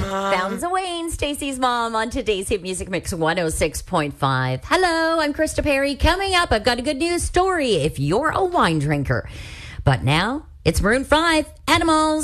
Fountains of Wayne, Stacey's mom on today's Hit Music Mix 106.5. Hello, I'm Krista Perry. Coming up, I've got a good news story if you're a wine drinker. But now, it's Maroon 5, Animals.